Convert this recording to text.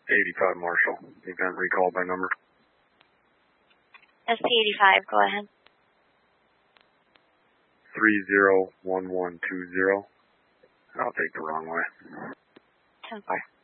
85 Marshall. Event recall by number. SP85, go ahead. 301120. I'll take the wrong way. 10-4.